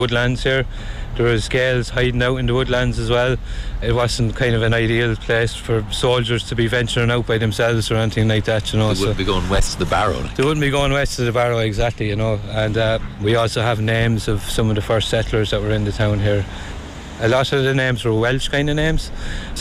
woodlands here. There was Gaels hiding out in the woodlands as well. It wasn't kind of an ideal place for soldiers to be venturing out by themselves or anything like that, you know. They wouldn't be going west to the Barrow. They wouldn't be going west to the Barrow, exactly, you know. And we also have names of some of the first settlers that were in the town here. A lot of the names were Welsh kind of names,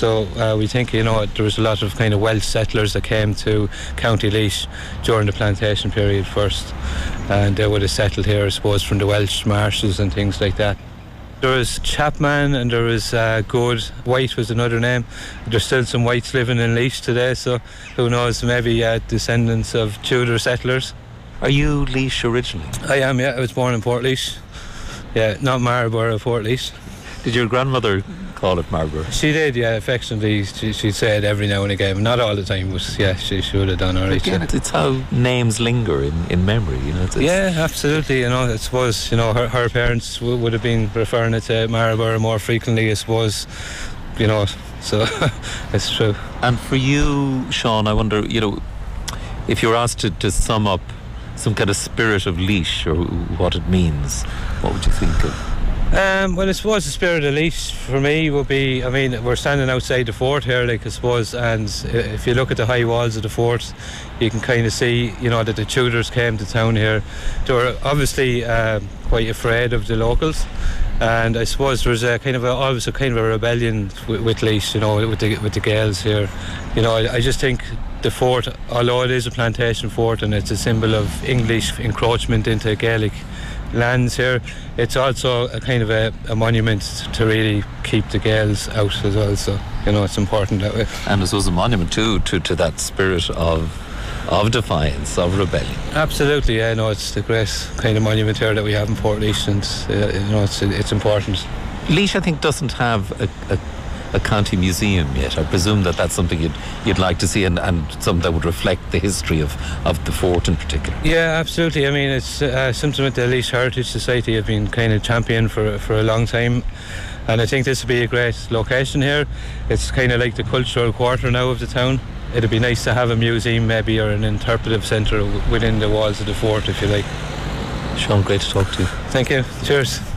so we think, you know, there was a lot of kind of Welsh settlers that came to County Laois during the plantation period first, and they would have settled here, I suppose, from the Welsh marshes and things like that. There was Chapman and there was Good. White was another name. There's still some Whites living in Laois today, so who knows, maybe descendants of Tudor settlers. Are you Laois originally? I am, yeah. I was born in Port Laois. Yeah, not Marlborough, Port Laois. Did your grandmother call it Marlborough? She did, yeah, affectionately. She'd say it every now and again, not all the time, but yeah, she would have done all right. Again, it's how names linger in memory, you know. Yeah, absolutely, you know. I suppose, you know, her parents would have been referring it to Marlborough more frequently, I suppose, you know, so it's true. And for you, Sean, I wonder, you know, if you were asked to sum up some kind of spirit of Laois or what it means, what would you think of? Well, I suppose the spirit of Laois for me would be, I mean, we're standing outside the fort here, like, I suppose, and if you look at the high walls of the fort, you can kind of see, you know, that the Tudors came to town here. They were obviously quite afraid of the locals, and I suppose there was always a kind of a rebellion with Laois, you know, with the Gaels here. You know, I just think the fort, although it is a plantation fort and it's a symbol of English encroachment into Gaelic lands here, it's also a kind of a monument to really keep the Gaels out as well, so, you know, it's important that way. And it was a monument too to that spirit of defiance, of rebellion. Absolutely, yeah, no, it's the great kind of monument here that we have in Port Laois, and you know, it's important. Laois, I think, doesn't have a county museum yet. I presume that's something you'd like to see, and something that would reflect the history of the fort in particular. Yeah, absolutely. I mean, it's something that the Laois Heritage Society have been kind of championing for a long time, and I think this would be a great location here. It's kind of like the cultural quarter now of the town. It'd be nice to have a museum maybe, or an interpretive centre within the walls of the fort, if you like. Sean, great to talk to you. Thank you. Cheers.